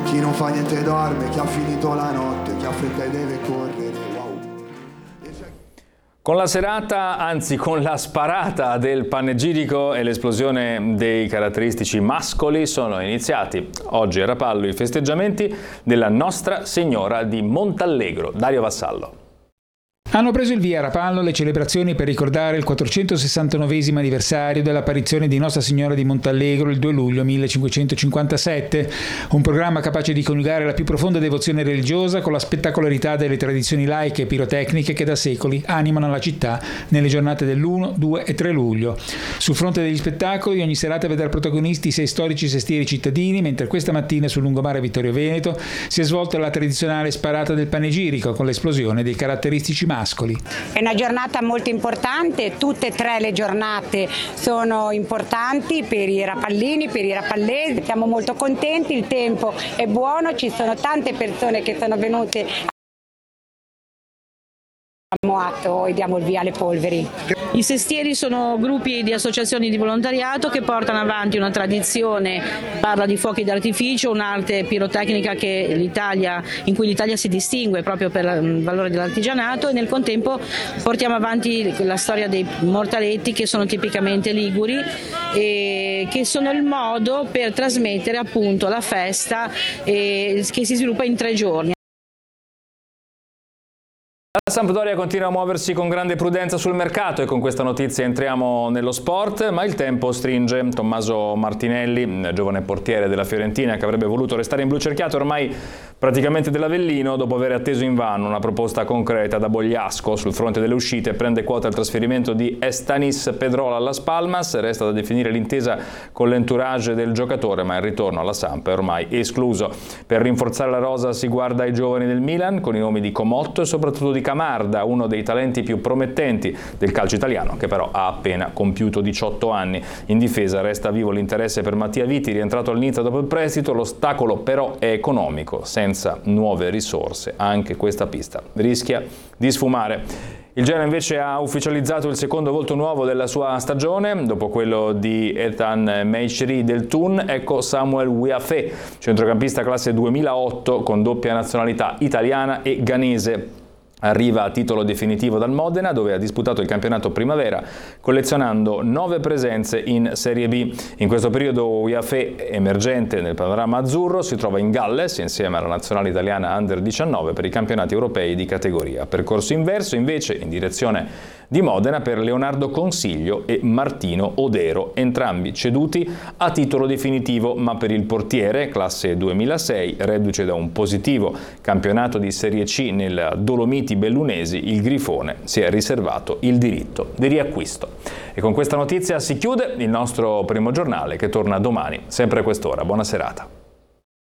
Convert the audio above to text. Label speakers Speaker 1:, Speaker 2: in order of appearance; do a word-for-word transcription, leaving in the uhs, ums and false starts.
Speaker 1: Chi non fa niente dorme, chi ha finito la notte, chi ha fretta e deve correre. Wow.
Speaker 2: Con la serata, anzi con la sparata del panegirico e l'esplosione dei caratteristici mascoli sono iniziati oggi a Rapallo i festeggiamenti della Nostra Signora di Montallegro. Dario Vassallo.
Speaker 3: Hanno preso il via a Rapallo le celebrazioni per ricordare il quattrocentosessantanovesimo anniversario dell'apparizione di Nostra Signora di Montallegro il due luglio millecinquecentocinquantasette, un programma capace di coniugare la più profonda devozione religiosa con la spettacolarità delle tradizioni laiche e pirotecniche che da secoli animano la città nelle giornate dell'uno, due e tre luglio. Sul fronte degli spettacoli ogni serata vedrà protagonisti sei storici sestieri cittadini, mentre questa mattina sul lungomare Vittorio Veneto si è svolta la tradizionale sparata del panegirico con l'esplosione dei caratteristici mascoli.
Speaker 4: È una giornata molto importante, tutte e tre le giornate sono importanti per i rapallini, per i rapallesi, siamo molto contenti, il tempo è buono, ci sono tante persone che sono venute. Diamo atto e diamo il via alle polveri.
Speaker 5: I sestieri sono gruppi di associazioni di volontariato che portano avanti una tradizione, parla di fuochi d'artificio, un'arte pirotecnica che l'Italia, in cui l'Italia si distingue proprio per il valore dell'artigianato, e nel contempo portiamo avanti la storia dei mortaretti che sono tipicamente liguri e che sono il modo per trasmettere appunto la festa eh, che si sviluppa in tre giorni.
Speaker 2: La Sampdoria continua a muoversi con grande prudenza sul mercato e con questa notizia entriamo nello sport, ma il tempo stringe. Tommaso Martinelli, giovane portiere della Fiorentina che avrebbe voluto restare in blu cerchiato ormai praticamente dell'Avellino, dopo aver atteso invano una proposta concreta da Bogliasco sul fronte delle uscite, prende quota il trasferimento di Estanis Pedrola alla Palmas. Resta da definire l'intesa con l'entourage del giocatore, ma il ritorno alla Samp è ormai escluso. Per rinforzare la rosa si guarda ai giovani del Milan con i nomi di Comotto e soprattutto di Camarda, uno dei talenti più promettenti del calcio italiano, che però ha appena compiuto diciotto anni. In difesa resta vivo l'interesse per Mattia Viti, rientrato al Nizza dopo il prestito. L'ostacolo però è economico, senza nuove risorse anche questa pista rischia di sfumare. Il Genoa invece ha ufficializzato il secondo volto nuovo della sua stagione, dopo quello di Ethan Meicheri del Thun. Ecco Samuel Wiafé, centrocampista classe duemilaotto con doppia nazionalità italiana e ghanese. Arriva a titolo definitivo dal Modena, dove ha disputato il campionato primavera, collezionando nove presenze in Serie B. In questo periodo Wiafé, emergente nel panorama azzurro, si trova in Galles insieme alla nazionale italiana Under diciannove per i campionati europei di categoria. Percorso inverso invece in direzione di Modena per Leonardo Consiglio e Martino Odero, entrambi ceduti a titolo definitivo, ma per il portiere, classe duemilasei, reduce da un positivo campionato di Serie C nel Dolomiti Bellunesi, il Grifone si è riservato il diritto di riacquisto. E con questa notizia si chiude il nostro primo giornale, che torna domani, sempre a quest'ora. Buona serata.